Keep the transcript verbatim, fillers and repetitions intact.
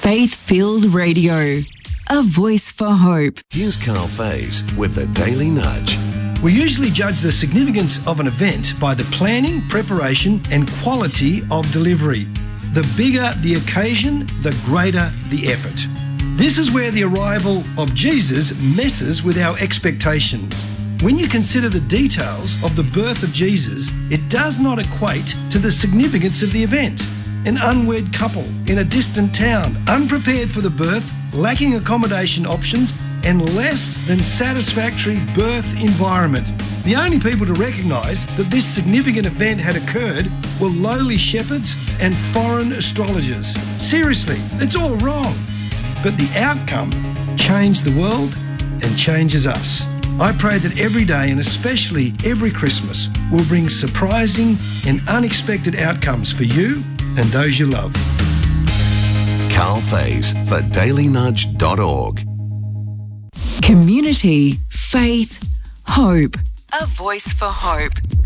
Faith-filled radio. A voice for hope. Here's Carl Faze with the Daily Nudge. We usually judge the significance of an event by the planning, preparation and quality of delivery. The bigger the occasion, the greater the effort. This is where the arrival of Jesus messes with our expectations. When you consider the details of the birth of Jesus, it does not equate to the significance of the event. An unwed couple in a distant town, unprepared for the birth, lacking accommodation options, and less than satisfactory birth environment. The only people to recognise that this significant event had occurred were lowly shepherds and foreign astrologers. Seriously, it's all wrong. But the outcome changed the world and changes us. I pray that every day, and especially every Christmas, will bring surprising and unexpected outcomes for you and those you love. Carl Faze for daily nudge dot org. Community, faith, hope. A voice for hope.